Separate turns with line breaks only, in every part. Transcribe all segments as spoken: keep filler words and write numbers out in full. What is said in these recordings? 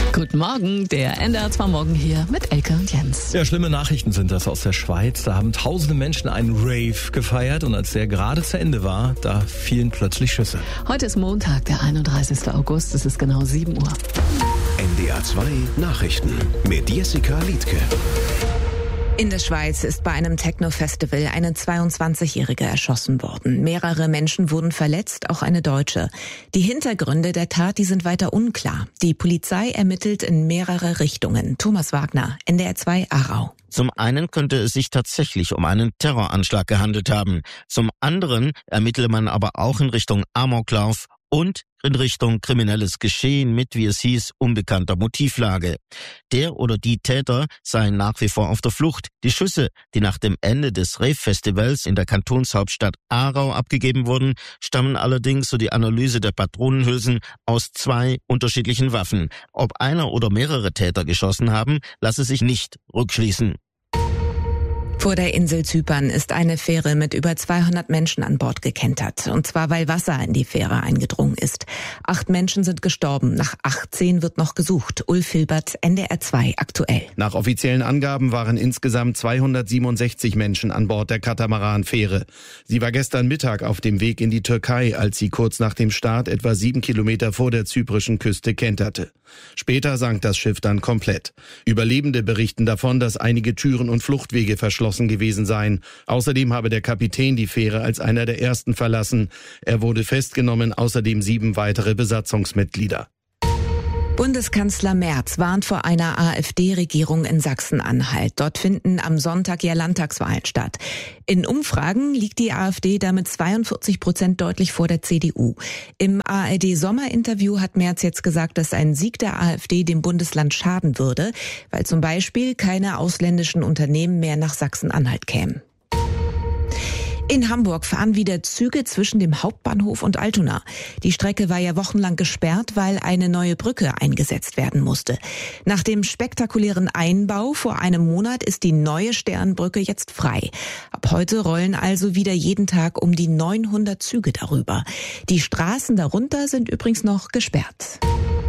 Guten Morgen, der N D R zwei Morgen hier mit Elke und Jens.
Ja, schlimme Nachrichten sind das aus der Schweiz. Da haben tausende Menschen einen Rave gefeiert und als der gerade zu Ende war, da fielen plötzlich Schüsse.
Heute ist Montag, der einunddreißigster August, es ist genau sieben Uhr.
N D R zwei Nachrichten mit Jessica Liedtke.
In der Schweiz ist bei einem Techno-Festival eine zweiundzwanzigjährige erschossen worden. Mehrere Menschen wurden verletzt, auch eine Deutsche. Die Hintergründe der Tat, die sind weiter unklar. Die Polizei ermittelt in mehrere Richtungen. Thomas Wagner, N D R zwei Aarau.
Zum einen könnte es sich tatsächlich um einen Terroranschlag gehandelt haben. Zum anderen ermittele man aber auch in Richtung Amoklauf und in Richtung kriminelles Geschehen mit, wie es hieß, unbekannter Motivlage. Der oder die Täter seien nach wie vor auf der Flucht. Die Schüsse, die nach dem Ende des Rave-Festivals in der Kantonshauptstadt Aarau abgegeben wurden, stammen allerdings, so die Analyse der Patronenhülsen, aus zwei unterschiedlichen Waffen. Ob einer oder mehrere Täter geschossen haben, lasse sich nicht rückschließen.
Vor der Insel Zypern ist eine Fähre mit über zweihundert Menschen an Bord gekentert. Und zwar, weil Wasser in die Fähre eingedrungen ist. Acht Menschen sind gestorben. Nach achtzehn wird noch gesucht. Ulf Hilbert, N D R zwei aktuell.
Nach offiziellen Angaben waren insgesamt zweihundertsiebenundsechzig Menschen an Bord der Katamaran-Fähre. Sie war gestern Mittag auf dem Weg in die Türkei, als sie kurz nach dem Start etwa sieben Kilometer vor der zyprischen Küste kenterte. Später sank das Schiff dann komplett. Überlebende berichten davon, dass einige Türen und Fluchtwege verschlossen gewesen seien. Außerdem habe der Kapitän die Fähre als einer der ersten verlassen. Er wurde festgenommen, außerdem sieben weitere Besatzungsmitglieder.
Bundeskanzler Merz warnt vor einer AfD-Regierung in Sachsen-Anhalt. Dort finden am Sonntag ja Landtagswahlen statt. In Umfragen liegt die AfD damit zweiundvierzig Prozent deutlich vor der C D U. Im A R D-Sommerinterview hat Merz jetzt gesagt, dass ein Sieg der AfD dem Bundesland schaden würde, weil zum Beispiel keine ausländischen Unternehmen mehr nach Sachsen-Anhalt kämen. In Hamburg fahren wieder Züge zwischen dem Hauptbahnhof und Altona. Die Strecke war ja wochenlang gesperrt, weil eine neue Brücke eingesetzt werden musste. Nach dem spektakulären Einbau vor einem Monat ist die neue Sternbrücke jetzt frei. Ab heute rollen also wieder jeden Tag um die neunhundert Züge darüber. Die Straßen darunter sind übrigens noch gesperrt.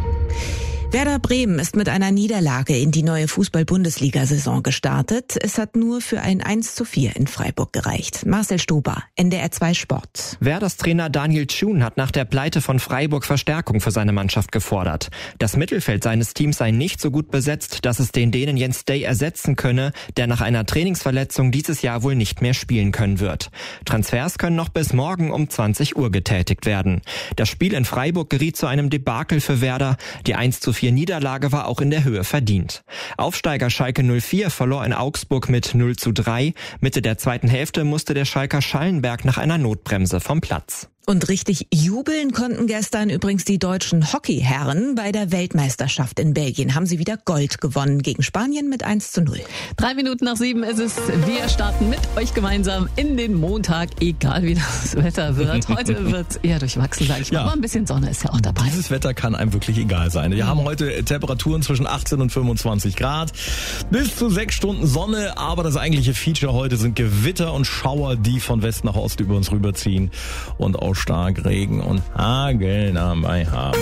Werder Bremen ist mit einer Niederlage in die neue Fußball-Bundesliga-Saison gestartet. Es hat nur für ein eins zu vier in Freiburg gereicht. Marcel Stober, N D R zwei Sport.
Werders Trainer Daniel Thun hat nach der Pleite von Freiburg Verstärkung für seine Mannschaft gefordert. Das Mittelfeld seines Teams sei nicht so gut besetzt, dass es den Dänen Jens Day ersetzen könne, der nach einer Trainingsverletzung dieses Jahr wohl nicht mehr spielen können wird. Transfers können noch bis morgen um zwanzig Uhr getätigt werden. Das Spiel in Freiburg geriet zu einem Debakel für Werder. Die eins zu vier Niederlage war auch in der Höhe verdient. Aufsteiger Schalke null vier verlor in Augsburg mit null zu drei. Mitte der zweiten Hälfte musste der Schalker Schallenberg nach einer Notbremse vom Platz.
Und richtig jubeln konnten gestern übrigens die deutschen Hockeyherren bei der Weltmeisterschaft in Belgien. Haben sie wieder Gold gewonnen gegen Spanien mit eins zu null.
Drei Minuten nach sieben ist es. Wir starten mit euch gemeinsam in den Montag, egal wie das Wetter wird. Heute wird es eher durchwachsen, sage ich mal.
Ja.
Aber ein bisschen Sonne ist ja auch dabei.
Dieses Wetter kann einem wirklich egal sein. Wir mhm. haben heute Temperaturen zwischen achtzehn und fünfundzwanzig Grad. Bis zu sechs Stunden Sonne, aber das eigentliche Feature heute sind Gewitter und Schauer, die von West nach Ost über uns rüberziehen und auch Starkregen und Hagel dabei haben.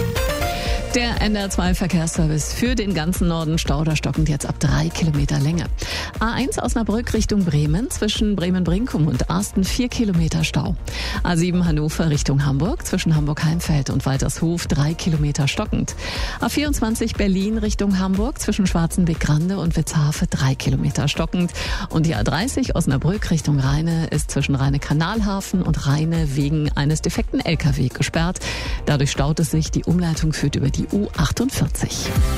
Der N D R zwei Verkehrsservice für den ganzen Norden Stauder stockend jetzt ab drei Kilometer Länge. A eins Osnabrück Richtung Bremen, zwischen Bremen-Brinkum und Arsten vier Kilometer Stau. A sieben Hannover Richtung Hamburg, zwischen Hamburg-Heimfeld und Waltershof drei Kilometer stockend. A vierundzwanzig Berlin Richtung Hamburg, zwischen Schwarzenbeck-Grande und Witzhafe drei Kilometer stockend. Und die A dreißig Osnabrück Richtung Rheine ist zwischen Rheine-Kanalhafen und Rheine wegen eines defekten L K W gesperrt. Dadurch staut es sich, die Umleitung führt über die U achtundvierzig.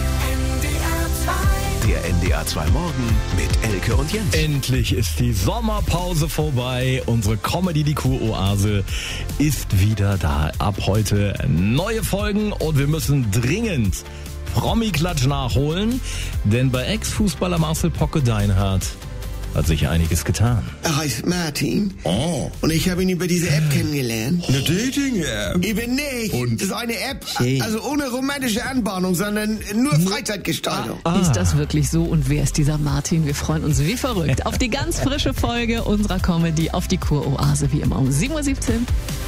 Der N D R zwei Morgen mit Elke und Jens.
Endlich ist die Sommerpause vorbei. Unsere Comedy, die Kuroase, ist wieder da. Ab heute neue Folgen und wir müssen dringend Promi-Klatsch nachholen, denn bei Ex-Fußballer Marcel Pocke-Deinhardt hat sich einiges getan.
Er heißt Martin.
Oh.
Und ich habe ihn über diese App kennengelernt.
Eine Dating-App?
Eben nicht.
Und?
Das ist eine App,
Schön.
also ohne romantische Anbahnung, sondern nur Freizeitgestaltung.
Ah. Ist das wirklich so? Und wer ist dieser Martin? Wir freuen uns wie verrückt auf die ganz frische Folge unserer Comedy, auf die Kuroase, wie immer um sieben Uhr siebzehn.